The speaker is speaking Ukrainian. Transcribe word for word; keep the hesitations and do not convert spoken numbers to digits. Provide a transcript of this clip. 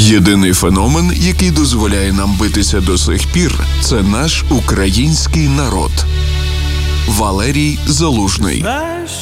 Єдиний феномен, який дозволяє нам битися до сих пір, це наш український народ. Валерій Залужний.